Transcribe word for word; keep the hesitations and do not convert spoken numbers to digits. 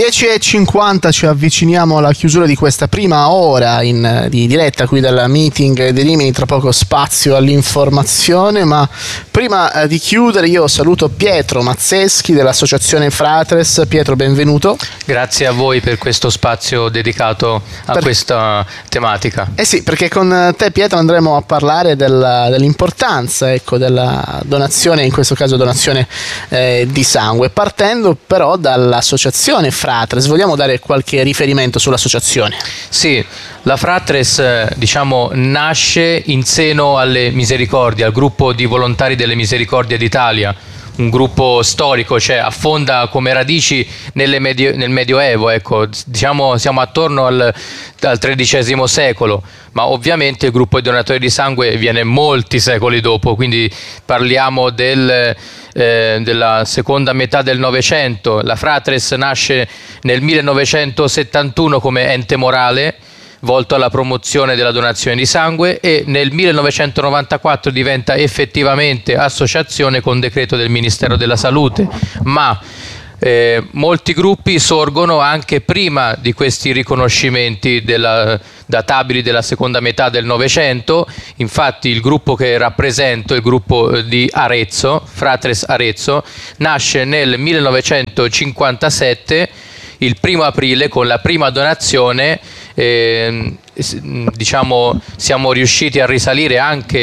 dieci e cinquanta ci avviciniamo alla chiusura di questa prima ora in, di diretta qui dal meeting di Rimini, tra poco spazio all'informazione, ma prima eh, di chiudere io saluto Pietro Mazzeschi dell'associazione Fratres. Pietro, benvenuto. Grazie a voi per questo spazio dedicato a per... questa tematica. Eh sì, perché con te, Pietro, andremo a parlare della, dell'importanza, ecco, della donazione, in questo caso donazione eh, di sangue, partendo però dall'associazione Fratres. Vogliamo dare qualche riferimento sull'associazione? Sì, la Fratres diciamo nasce in seno alle Misericordie, al gruppo di volontari delle Misericordie d'Italia, un gruppo storico, cioè affonda come radici nelle medio, nel Medioevo, ecco, diciamo siamo attorno al, al tredicesimo secolo, ma ovviamente il gruppo di donatori di sangue viene molti secoli dopo, quindi parliamo del, eh, della seconda metà del Novecento. La Fratres nasce nel millenovecentosettantuno come ente morale volto alla promozione della donazione di sangue e nel millenovecentonovantaquattro diventa effettivamente associazione con decreto del Ministero della Salute, ma eh, molti gruppi sorgono anche prima di questi riconoscimenti della, databili della seconda metà del Novecento. Infatti il gruppo che rappresento, il gruppo di Arezzo, Fratres Arezzo, nasce nel millenovecentocinquantasette, il primo aprile, con la prima donazione. Eh, diciamo siamo riusciti a risalire anche